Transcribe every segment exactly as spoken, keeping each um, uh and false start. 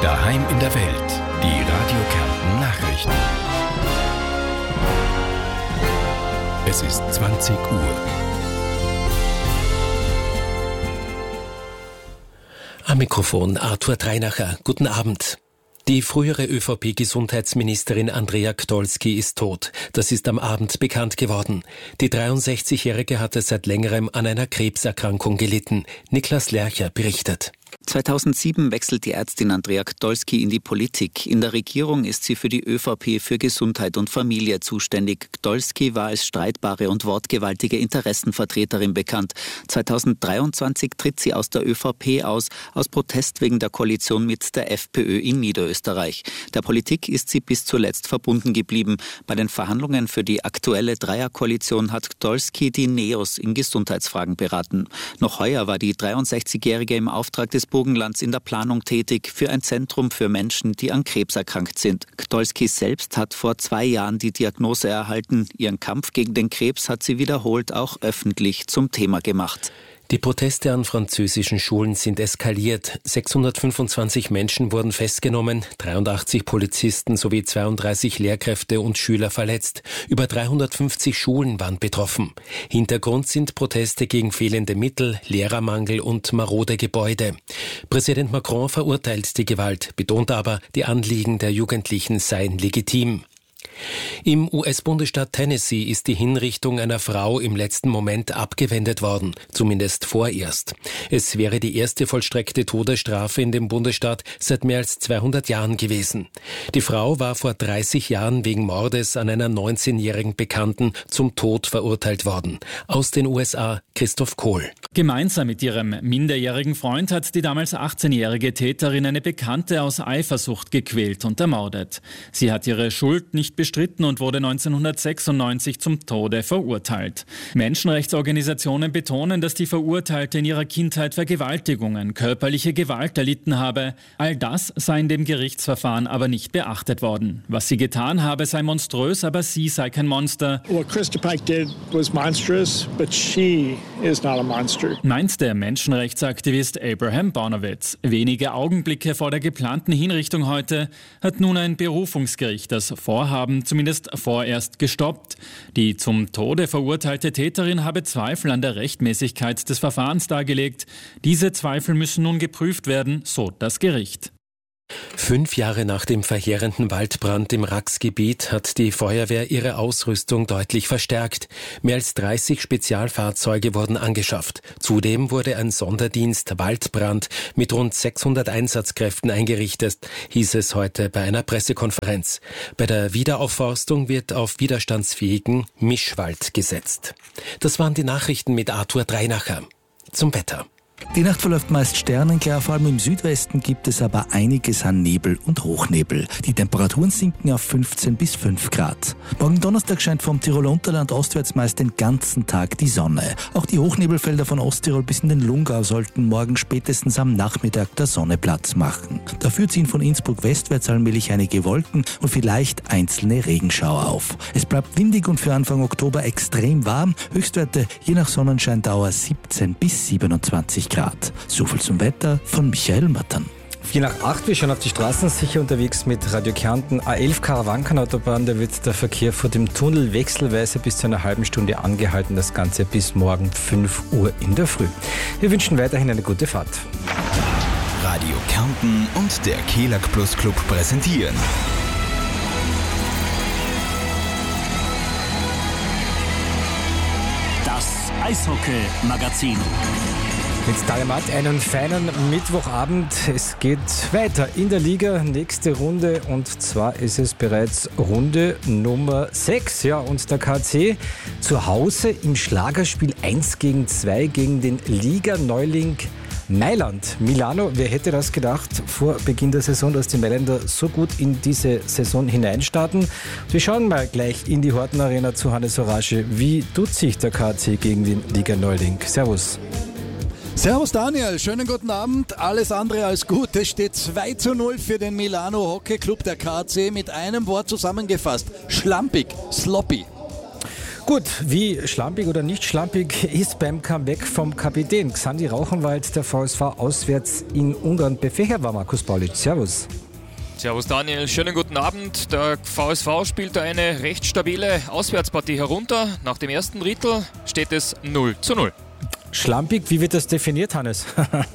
Daheim in der Welt. Die Radio Kärnten Nachrichten. Es ist zwanzig Uhr. Am Mikrofon Arthur Dreinacher. Guten Abend. Die frühere ÖVP-Gesundheitsministerin Andrea Gdolski ist tot. Das ist am Abend bekannt geworden. Die dreiundsechzigjährige hatte seit längerem an einer Krebserkrankung gelitten. Niklas Lercher berichtet. zweitausendsieben wechselt die Ärztin Andrea Gdolski in die Politik. In der Regierung ist sie für die ÖVP für Gesundheit und Familie zuständig. Gdolski war als streitbare und wortgewaltige Interessenvertreterin bekannt. zweitausenddreiundzwanzig tritt sie aus der ÖVP aus, aus Protest wegen der Koalition mit der FPÖ in Niederösterreich. Der Politik ist sie bis zuletzt verbunden geblieben. Bei den Verhandlungen für die aktuelle Dreierkoalition hat Gdolski die Neos in Gesundheitsfragen beraten. Noch heuer war die dreiundsechzigjährige im Auftrag des Burgenlands in der Planung tätig für ein Zentrum für Menschen, die an Krebs erkrankt sind. Gdolski selbst hat vor zwei Jahren die Diagnose erhalten. Ihren Kampf gegen den Krebs hat sie wiederholt auch öffentlich zum Thema gemacht. Die Proteste an französischen Schulen sind eskaliert. sechshundertfünfundzwanzig Menschen wurden festgenommen, dreiundachtzig Polizisten sowie zweiunddreißig Lehrkräfte und Schüler verletzt. Über dreihundertfünfzig Schulen waren betroffen. Hintergrund sind Proteste gegen fehlende Mittel, Lehrermangel und marode Gebäude. Präsident Macron verurteilt die Gewalt, betont aber, die Anliegen der Jugendlichen seien legitim. Im U S-Bundesstaat Tennessee ist die Hinrichtung einer Frau im letzten Moment abgewendet worden, zumindest vorerst. Es wäre die erste vollstreckte Todesstrafe in dem Bundesstaat seit mehr als zweihundert Jahren gewesen. Die Frau war vor dreißig Jahren wegen Mordes an einer neunzehnjährigen Bekannten zum Tod verurteilt worden. Aus den U S A Christoph Kohl. Gemeinsam mit ihrem minderjährigen Freund hat die damals achtzehnjährige Täterin eine Bekannte aus Eifersucht gequält und ermordet. Sie hat ihre Schuld nicht bestritten und wurde neunzehnhundertsechsundneunzig zum Tode verurteilt. Menschenrechtsorganisationen betonen, dass die Verurteilte in ihrer Kindheit Vergewaltigungen, körperliche Gewalt erlitten habe. All das sei in dem Gerichtsverfahren aber nicht beachtet worden. Was sie getan habe, sei monströs, aber sie sei kein Monster. What Krista Pike did was monstrous, but she is not a monster. Meint der Menschenrechtsaktivist Abraham Bonowitz. Wenige Augenblicke vor der geplanten Hinrichtung heute hat nun ein Berufungsgericht das Vorhaben zumindest vorerst gestoppt. Die zum Tode verurteilte Täterin habe Zweifel an der Rechtmäßigkeit des Verfahrens dargelegt. Diese Zweifel müssen nun geprüft werden, so das Gericht. Fünf Jahre nach dem verheerenden Waldbrand im Rax-Gebiet hat die Feuerwehr ihre Ausrüstung deutlich verstärkt. Mehr als dreißig Spezialfahrzeuge wurden angeschafft. Zudem wurde ein Sonderdienst Waldbrand mit rund sechshundert Einsatzkräften eingerichtet, hieß es heute bei einer Pressekonferenz. Bei der Wiederaufforstung wird auf widerstandsfähigen Mischwald gesetzt. Das waren die Nachrichten mit Arthur Dreinacher. Zum Wetter. Die Nacht verläuft meist sternenklar, vor allem im Südwesten gibt es aber einiges an Nebel und Hochnebel. Die Temperaturen sinken auf fünfzehn bis fünf Grad. Morgen Donnerstag scheint vom Tiroler Unterland ostwärts meist den ganzen Tag die Sonne. Auch die Hochnebelfelder von Osttirol bis in den Lungau sollten morgen spätestens am Nachmittag der Sonne Platz machen. Dafür ziehen von Innsbruck westwärts allmählich einige Wolken und vielleicht einzelne Regenschauer auf. Es bleibt windig und für Anfang Oktober extrem warm. Höchstwerte je nach Sonnenscheindauer siebzehn bis siebenundzwanzig Grad. So viel zum Wetter von Michael Mattern. vier nach acht, wir schauen auf die Straßen, sicher unterwegs mit Radio Kärnten. A elf Karawankenautobahn, da wird der Verkehr vor dem Tunnel wechselweise bis zu einer halben Stunde angehalten. Das Ganze bis morgen fünf Uhr in der Früh. Wir wünschen weiterhin eine gute Fahrt. Radio Kärnten und der Kelag Plus Club präsentieren. Das Eishockey-Magazin. Mit Dalamat einen feinen Mittwochabend. Es geht weiter in der Liga, nächste Runde und zwar ist es bereits Runde Nummer sechs. Ja, und der K C zu Hause im Schlagerspiel eins gegen zwei gegen den Liga-Neuling Mailand. Milano, wer hätte das gedacht vor Beginn der Saison, dass die Mailänder so gut in diese Saison hineinstarten? Wir schauen mal gleich in die Horten Arena zu Hannes Orage. Wie tut sich der K C gegen den Liga-Neuling? Servus. Servus Daniel, schönen guten Abend. Alles andere als gut. Es steht zwei zu null für den Milano Hockey Club, der K C, mit einem Wort zusammengefasst. Schlampig, sloppy. Gut, wie schlampig oder nicht schlampig ist beim Comeback vom Kapitän Xandi Rauchenwald der V S V auswärts in Ungarn befächert war. Markus Paulic, servus. Servus Daniel, schönen guten Abend. Der V S V spielt da eine recht stabile Auswärtspartie herunter. Nach dem ersten Drittel steht es null zu null. Schlampig, wie wird das definiert, Hannes?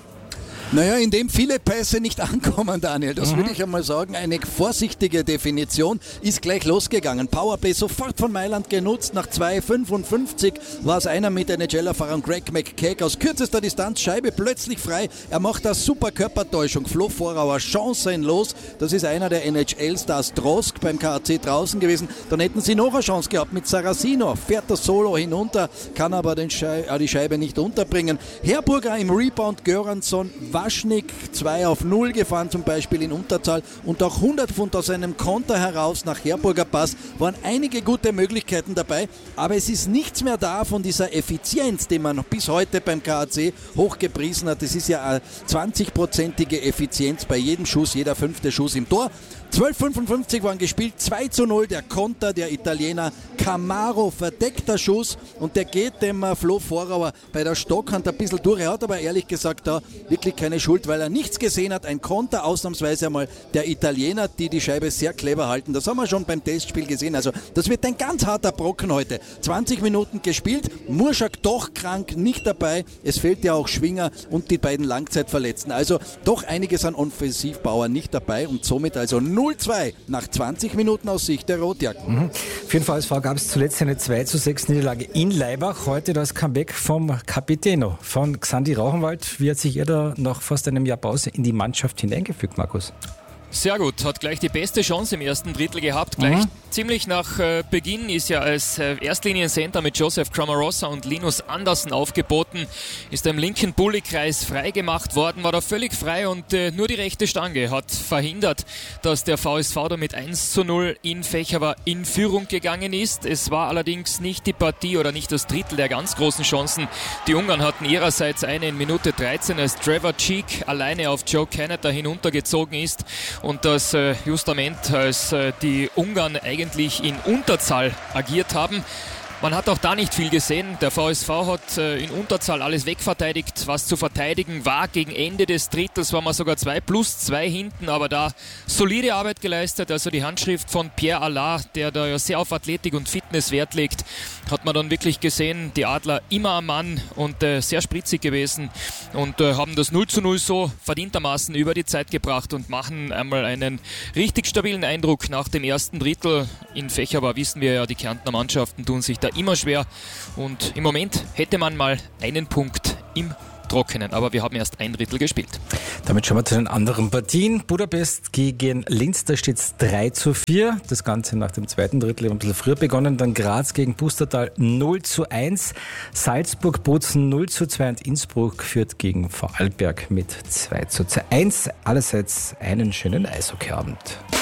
Naja, indem viele Pässe nicht ankommen, Daniel. Das Mhm. würde ich einmal sagen. Eine vorsichtige Definition ist gleich losgegangen. Powerplay sofort von Mailand genutzt. Nach zwei fünfundfünfzig war es einer mit N H L-Erfahrung, Greg McKegg, aus kürzester Distanz, Scheibe plötzlich frei. Er macht das super Körpertäuschung. Flo Vorauer chancenlos. Das ist einer der N H L-Stars, Drosk, beim K A C draußen gewesen. Dann hätten sie noch eine Chance gehabt mit Saracino. Fährt das Solo hinunter, kann aber den Schei- äh, die Scheibe nicht unterbringen. Herburger im Rebound, Göransson, Waschnik zwei auf null gefahren, zum Beispiel in Unterzahl, und auch hundert Pfund aus einem Konter heraus nach Herburger Pass. Waren einige gute Möglichkeiten dabei, aber es ist nichts mehr da von dieser Effizienz, die man bis heute beim K A C hochgepriesen hat. Es ist ja eine zwanzig-prozentige Effizienz bei jedem Schuss, jeder fünfte Schuss im Tor. zwölf fünfundfünfzig waren gespielt, zwei zu null, der Konter der Italiener Camaro, verdeckter Schuss, und der geht dem äh, Flo Vorauer bei der Stockhand ein bisschen durch. Er hat aber ehrlich gesagt da wirklich keine Schuld, weil er nichts gesehen hat. Ein Konter ausnahmsweise einmal der Italiener, die die Scheibe sehr clever halten. Das haben wir schon beim Testspiel gesehen. Also das wird ein ganz harter Brocken heute. zwanzig Minuten gespielt, Murschak doch krank, nicht dabei. Es fehlt ja auch Schwinger und die beiden Langzeitverletzten. Also doch einiges an Offensivbauer nicht dabei, und somit also null zwei nach zwanzig Minuten aus Sicht der Rotjacken. Mhm. Für den V S V gab es zuletzt eine zwei zu sechs Niederlage in Laibach. Heute das Comeback vom Capitano, von Xandi Rauchenwald. Wie hat sich er da nach fast einem Jahr Pause in die Mannschaft hineingefügt, Markus? Sehr gut, hat gleich die beste Chance im ersten Drittel gehabt. Gleich Mhm. ziemlich nach äh, Beginn ist ja als äh, Erstlinien-Center mit Joseph Cramarossa und Linus Andersen aufgeboten. Ist im linken Bullykreis freigemacht worden, war da völlig frei, und äh, nur die rechte Stange hat verhindert, dass der V S V da mit eins zu null in Fächerwa in Führung gegangen ist. Es war allerdings nicht die Partie oder nicht das Drittel der ganz großen Chancen. Die Ungarn hatten ihrerseits eine in Minute dreizehn, als Trevor Cheek alleine auf Joe Canada hinuntergezogen ist. Und das äh, Justament, als äh, die Ungarn eigentlich in Unterzahl agiert haben. Man hat auch da nicht viel gesehen. Der V S V hat äh, in Unterzahl alles wegverteidigt, was zu verteidigen war. Gegen Ende des Drittels waren wir sogar zwei plus zwei hinten, aber da solide Arbeit geleistet. Also die Handschrift von Pierre Allard, der da ja sehr auf Athletik und Fitness Wert legt, hat man dann wirklich gesehen. Die Adler immer am Mann und äh, sehr spritzig gewesen, und äh, haben das null zu null so verdientermaßen über die Zeit gebracht und machen einmal einen richtig stabilen Eindruck nach dem ersten Drittel. In Fächerwa wissen wir ja, die Kärntner Mannschaften tun sich da immer schwer, und im Moment hätte man mal einen Punkt im Trockenen, aber wir haben erst ein Drittel gespielt. Damit schauen wir zu den anderen Partien. Budapest gegen Linz, da steht es drei zu vier. Das Ganze nach dem zweiten Drittel ein bisschen früher begonnen. Dann Graz gegen Pustertal null zu eins. Salzburg, Bozen null zu zwei und Innsbruck führt gegen Vorarlberg mit zwei zu eins. Allerseits einen schönen Eishockeyabend.